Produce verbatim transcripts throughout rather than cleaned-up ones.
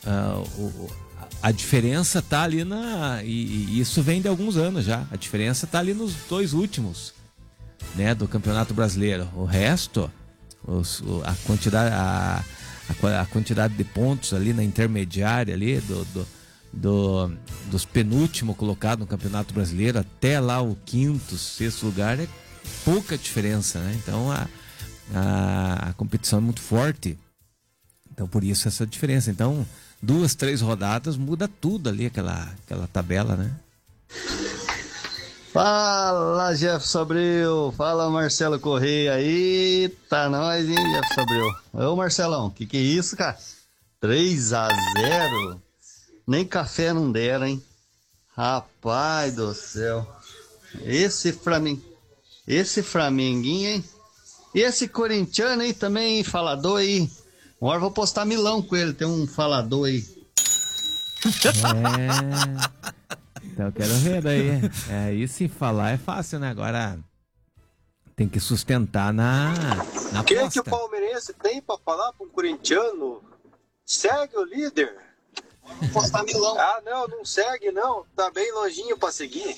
uh, o, a diferença tá ali na... E, e isso vem de alguns anos já. A diferença tá ali nos dois últimos, né, do Campeonato Brasileiro. O resto, os, a, quantidade, a, a quantidade de pontos ali na intermediária ali, do, do, do, dos penúltimos colocados no Campeonato Brasileiro até lá o quinto, sexto lugar, é pouca diferença, né? Então a, a, a competição é muito forte. Então por isso essa diferença. Então duas, três rodadas muda tudo ali, aquela, aquela tabela, né? Fala, Jefferson Abreu. Fala, Marcelo Correia. Eita, nós, hein, Jefferson Abreu. Ô, Marcelão, que que é isso, cara? três a zero? Nem café não deram, hein? Rapaz do céu. Esse Flamengo, esse Flamenguinho, hein? E esse corintiano aí também, hein? Falador aí. Uma hora eu vou postar Milão com ele, tem um falador aí. É... Então eu quero ver daí. É, e se falar é fácil, né? Agora tem que sustentar na, na O que, aposta. que o palmeirense tem pra falar pro corintiano? Segue o líder. Postar Milão. Ah, não, não segue não. Tá bem longinho pra seguir.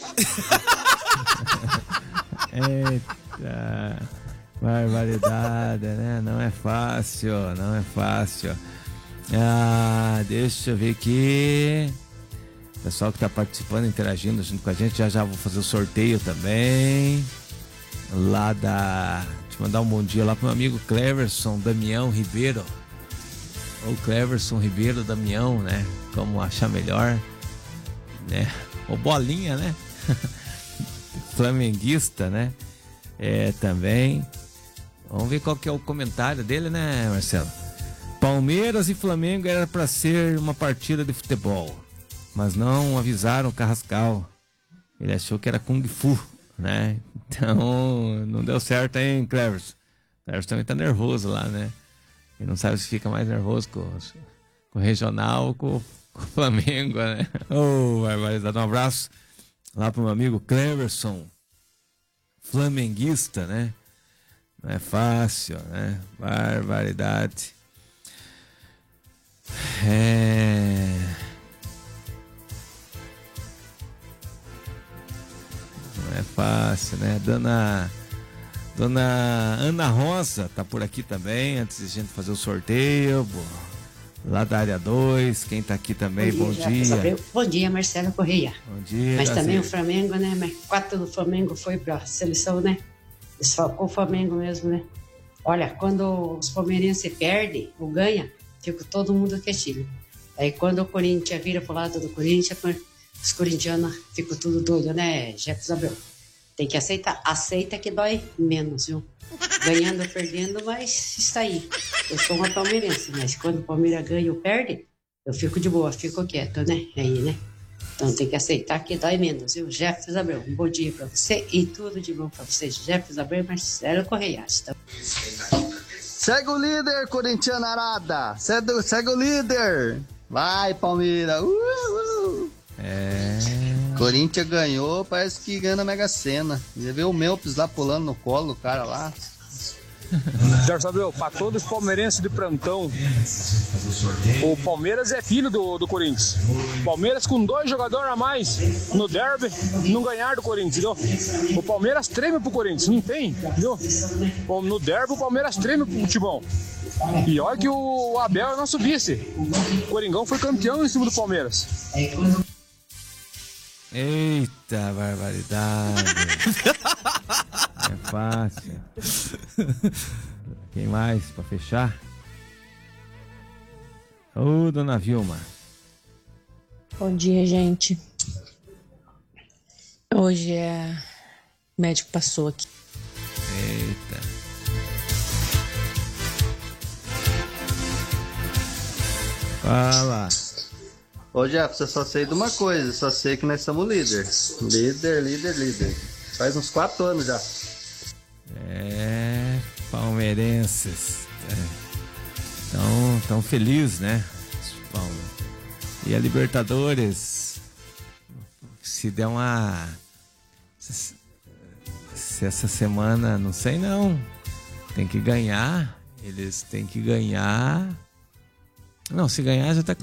Eita, barbaridade, né? Não é fácil, não é fácil. Ah, deixa eu ver aqui. Pessoal que está participando, interagindo junto com a gente, já já vou fazer o sorteio também. Lá da... Deixa eu mandar um bom dia lá pro meu amigo Cleverson Damião Ribeiro. Ou Cleverson Ribeiro Damião, né? Como achar melhor, né? Ou Bolinha, né? Flamenguista, né? É, também. Vamos ver qual que é o comentário dele, né, Marcelo? Palmeiras e Flamengo era para ser uma partida de futebol, mas não avisaram o Carrascal. Ele achou que era Kung Fu, né? Então, não deu certo, hein, Cleverson? O Cleverson também tá nervoso lá, né? Ele não sabe se fica mais nervoso com, com o Regional ou com, com o Flamengo, né? Ô, oh, barbaridade. Um abraço lá pro meu amigo Cleverson, flamenguista, né? Não é fácil, né? Barbaridade. É... Não é fácil, né? Dona, Dona Ana Rosa tá por aqui também, antes de a gente fazer o sorteio. Lá da área dois, quem tá aqui também, bom dia. Bom dia, bom dia Marcelo Correia. Bom dia. Mas também o Flamengo, né? Mas quatro do Flamengo foi pra seleção, né? Desfalcou o Flamengo mesmo, né? Olha, quando os palmeirenses perdem ou ganham, fica todo mundo quietinho. Aí quando o Corinthians vira pro lado do Corinthians, os corintianos ficam tudo doido, né, Jefferson Abreu? Tem que aceitar. Aceita que dói menos, viu? Ganhando ou perdendo, mas está aí. Eu sou uma palmeirense, mas quando o Palmeiras ganha ou perde, eu fico de boa, fico quieto, né? Aí, né? Então tem que aceitar que dói menos, viu? Jefferson Abreu, um bom dia pra você e tudo de bom pra você. Jefferson Abreu e Marcelo Correia. Então... Segue o líder, corintiano arada. Segue, segue o líder. Vai, Palmeiras. Uh, uh. É... Corinthians ganhou, parece que ganha na Mega Sena. Você vê o Memphis lá pulando no colo do cara lá. Jefferson Abreu, para todos os palmeirenses de plantão, o Palmeiras é filho do, do Corinthians. Palmeiras com dois jogadores a mais no derby, não ganhar do Corinthians, entendeu? O Palmeiras treme pro Corinthians, não tem, entendeu? No derby o Palmeiras treme pro Timão. E olha que o Abel é nosso vice. O Coringão foi campeão em cima do Palmeiras. Eita, barbaridade. É fácil. Quem mais pra fechar? Ô, dona Vilma. Bom dia, gente. Hoje é... O médico passou aqui. Eita. Fala. Ô, Jeff, eu só sei de uma coisa, só sei que nós somos líder. Líder, líder, líder. Faz uns quatro anos já. É, palmeirenses. É. Tão, tão feliz, né? E a Libertadores, se der uma... Se, se essa semana, não sei não, tem que ganhar. Eles têm que ganhar. Não, se ganhar já tá